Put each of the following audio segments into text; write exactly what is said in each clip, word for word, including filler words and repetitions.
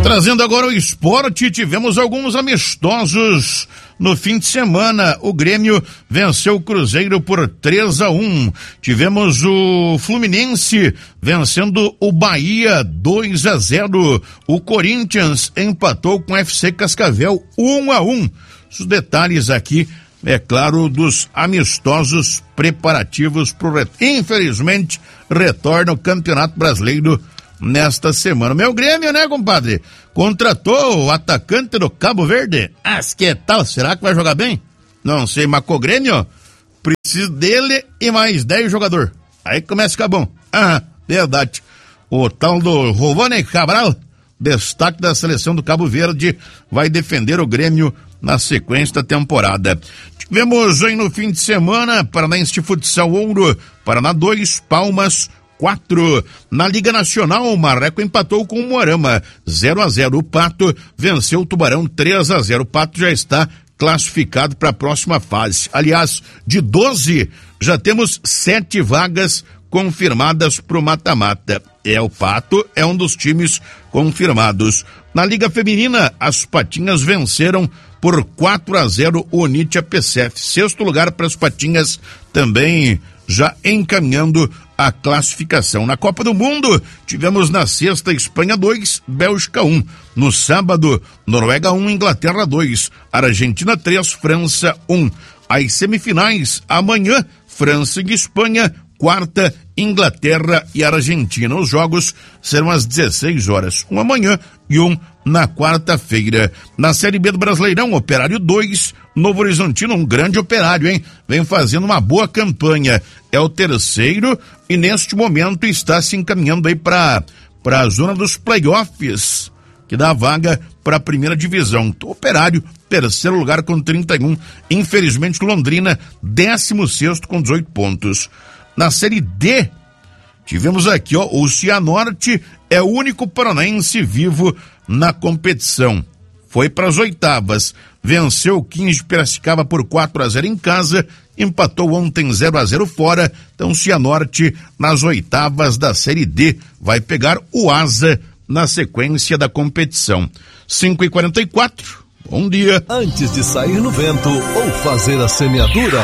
Trazendo agora o esporte, tivemos alguns amistosos no fim de semana. O Grêmio venceu o Cruzeiro por três a um. Tivemos o Fluminense vencendo o Bahia dois a zero. O Corinthians empatou com o F C Cascavel um a um. Os detalhes aqui, é claro, dos amistosos preparativos para o retorno. Infelizmente, retorna o Campeonato Brasileiro nesta semana. Meu Grêmio, né, compadre? Contratou o atacante do Cabo Verde. Ah, que tal? Será que vai jogar bem? Não sei, mas com o Grêmio, preciso dele e mais dez jogadores. Aí começa a ficar bom. Ah, verdade. O tal do Rovani Cabral, destaque da seleção do Cabo Verde, vai defender o Grêmio na sequência da temporada. Tivemos aí no fim de semana, Paranaense de Futsal Ouro, Paraná dois, Palmas quatro. Na Liga Nacional, o Marreco empatou com o Moarama zero a zero. O Pato venceu o Tubarão três a zero. O Pato já está classificado para a próxima fase. Aliás, de doze, já temos sete vagas confirmadas para o mata-mata. É, o Pato é um dos times confirmados. Na Liga Feminina, as Patinhas venceram por quatro a zero o Unitia P C F. Sexto lugar para as Patinhas, também já encaminhando a classificação. Na Copa do Mundo, tivemos na sexta Espanha dois, Bélgica um. No sábado, Noruega um, Inglaterra dois, Argentina três, França um. As semifinais, amanhã, França e Espanha, quarta, Inglaterra e Argentina. Os jogos serão às dezesseis horas, um amanhã e um na quarta-feira. Na Série B do Brasileirão, Operário dois, Novo Horizontino, um grande Operário, hein? Vem fazendo uma boa campanha. É o terceiro e neste momento está se encaminhando aí para para a zona dos playoffs, que dá a vaga para a primeira divisão. O Operário, terceiro lugar com trinta e um. Infelizmente, Londrina, décimo sexto com dezoito pontos. Na Série D, tivemos aqui, ó, o Cianorte é o único paranaense vivo na competição. Foi para as oitavas, venceu o quinze de Piracicaba por quatro a zero em casa, empatou ontem zero a zero fora. Então, Cianorte nas oitavas da Série D vai pegar o Asa na sequência da competição. cinco e quarenta e quatro, bom dia. Antes de sair no vento ou fazer a semeadura,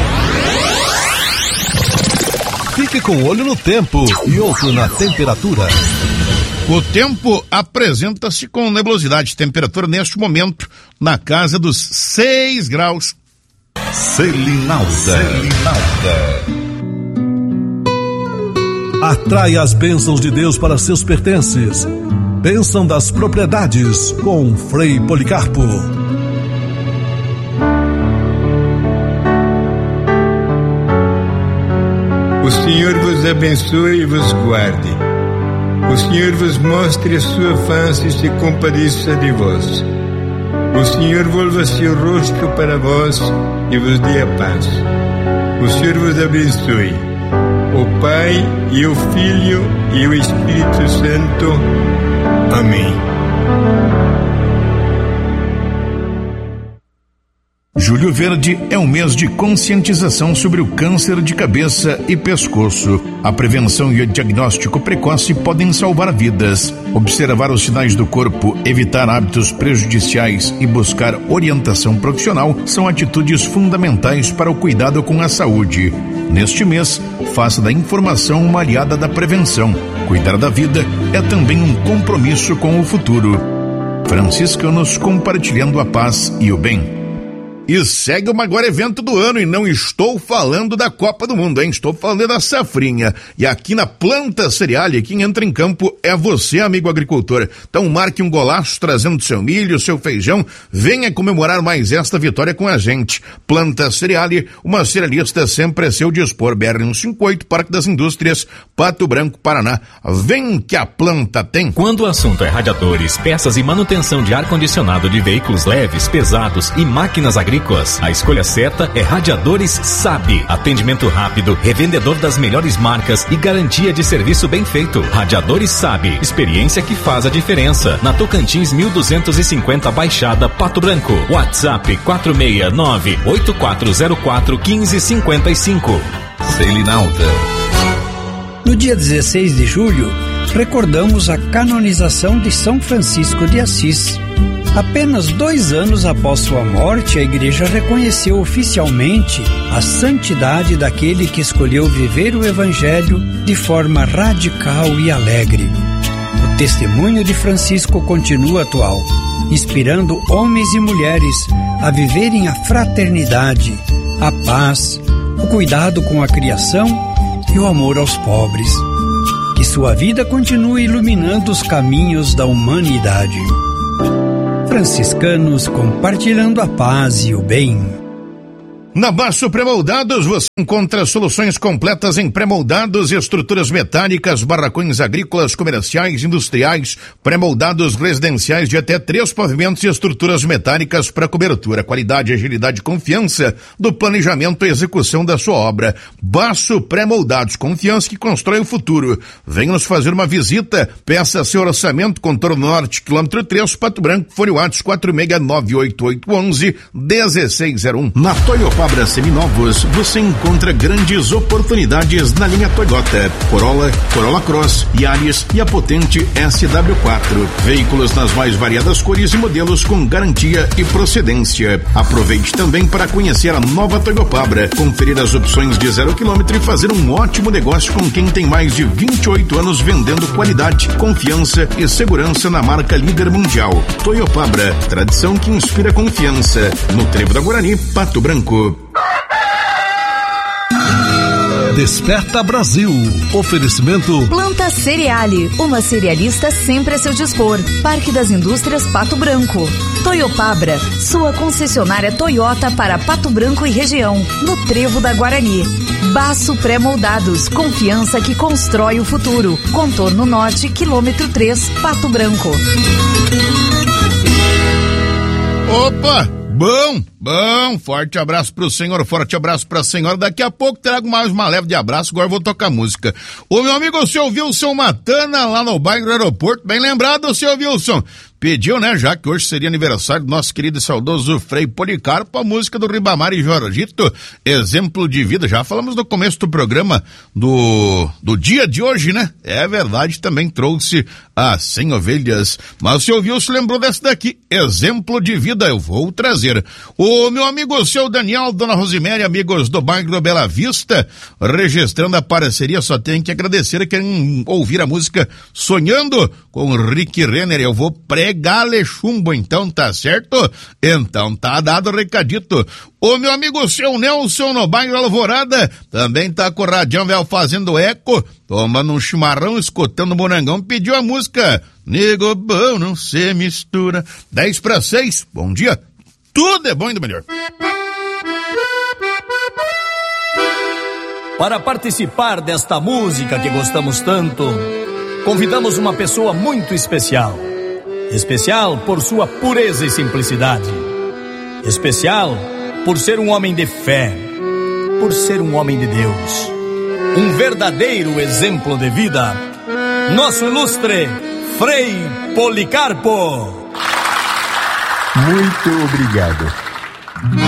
fique com um olho no tempo e outro na temperatura. O tempo apresenta-se com nebulosidade. Temperatura neste momento na casa dos seis graus. Selinalda. Selinalda. Atrai as bênçãos de Deus para seus pertences. Bênção das propriedades com Frei Policarpo. O Senhor vos abençoe e vos guarde. O Senhor vos mostre a sua face e se compadeça de vós. O Senhor volva seu rosto para vós e vos dê a paz. O Senhor vos abençoe. O Pai e o Filho e o Espírito Santo. Amém. Julho Verde é um mês de conscientização sobre o câncer de cabeça e pescoço. A prevenção e o diagnóstico precoce podem salvar vidas. Observar os sinais do corpo, evitar hábitos prejudiciais e buscar orientação profissional são atitudes fundamentais para o cuidado com a saúde. Neste mês, faça da informação uma aliada da prevenção. Cuidar da vida é também um compromisso com o futuro. Franciscanos compartilhando a paz e o bem. E segue o maior evento do ano, e não estou falando da Copa do Mundo, hein? Estou falando da safrinha. E aqui na Planta Cerealia, quem entra em campo é você, amigo agricultor. Então marque um golaço trazendo seu milho, seu feijão. Venha comemorar mais esta vitória com a gente. Planta Cerealia, uma cerealista sempre a seu dispor. B R cento e cinquenta e oito, Parque das Indústrias, Pato Branco, Paraná. Vem que a planta tem. Quando o assunto é radiadores, peças e manutenção de ar-condicionado de veículos leves, pesados e máquinas agrícolas, a escolha certa é Radiadores Sabe. Atendimento rápido, revendedor das melhores marcas e garantia de serviço bem feito. Radiadores Sabe, experiência que faz a diferença. Na Tocantins mil duzentos e cinquenta, Baixada, Pato Branco. WhatsApp quatro seis nove, oito quatro zero quatro, um cinco cinco cinco. Selinalda. No dia dezesseis de julho, recordamos a canonização de São Francisco de Assis. Apenas dois anos após sua morte, a Igreja reconheceu oficialmente a santidade daquele que escolheu viver o Evangelho de forma radical e alegre. O testemunho de Francisco continua atual, inspirando homens e mulheres a viverem a fraternidade, a paz, o cuidado com a criação e o amor aos pobres. Que sua vida continue iluminando os caminhos da humanidade. Franciscanos compartilhando a paz e o bem. Na Basso Pré-Moldados você encontra soluções completas em pré-moldados e estruturas metálicas, barracões agrícolas, comerciais, industriais, pré-moldados residenciais de até três pavimentos e estruturas metálicas para cobertura, qualidade, agilidade e confiança do planejamento e execução da sua obra. Basso Pré-Moldados, confiança que constrói o futuro. Venha nos fazer uma visita, peça seu orçamento, Contorno Norte, quilômetro três, Pato Branco, fone WhatsApp quatro seis nove oito oito um um um seis zero um. Na Toyota Fabra Seminovos, você encontra grandes oportunidades na linha Toyota, Corolla, Corolla Cross, Yaris e a potente S W quatro. Veículos nas mais variadas cores e modelos com garantia e procedência. Aproveite também para conhecer a nova Toyota Fabra, conferir as opções de zero quilômetro e fazer um ótimo negócio com quem tem mais de vinte e oito anos vendendo qualidade, confiança e segurança na marca líder mundial. Toyota Fabra, tradição que inspira confiança. No Trevo da Guarani, Pato Branco. Desperta Brasil. Oferecimento Planta Cereale, uma cerealista sempre a seu dispor. Parque das Indústrias Pato Branco. Toyopabra, sua concessionária Toyota para Pato Branco e região, no Trevo da Guarani. Basso Pré-Moldados, confiança que constrói o futuro. Contorno Norte, quilômetro três, Pato Branco. Opa! Bom, bom, forte abraço pro senhor, forte abraço pra senhora. Daqui a pouco trago mais uma leva de abraço, agora vou tocar música. Ô meu amigo, o seu Wilson Matana, lá no bairro do aeroporto, bem lembrado, seu Wilson. Pediu, né, já que hoje seria aniversário do nosso querido e saudoso Frei Policarpo, a música do Ribamar e Jorgito, Exemplo de Vida. Já falamos no começo do programa do, do dia de hoje, né? É verdade, também trouxe as cem ovelhas. Mas o seu Wilson lembrou dessa daqui, Exemplo de Vida, eu vou trazer. O meu amigo, o seu Daniel, dona Rosiméria, amigos do bairro do Bela Vista, registrando a parceria, só tem que agradecer a quem ouvir a música Sonhando com Rick Renner. Eu vou pré Gale chumbo, então, tá certo? Então tá dado o recadito. O meu amigo seu Nelson no bairro Alvorada também tá com o radião velho fazendo eco, tomando um chimarrão, escutando o Morangão, pediu a música Nego Bom Não Se Mistura. dez para seis, bom dia, tudo é bom e do melhor. Para participar desta música que gostamos tanto, convidamos uma pessoa muito especial. Especial por sua pureza e simplicidade. Especial por ser um homem de fé. Por ser um homem de Deus. Um verdadeiro exemplo de vida. Nosso ilustre Frei Policarpo. Muito obrigado.